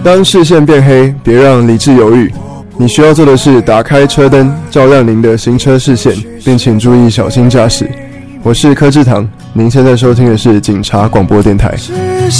当视线变黑，别让理智犹豫。你需要做的是打开车灯，照亮您的行车视线，并请注意小心驾驶。我是柯志堂，您现在收听的是警察广播电台。 视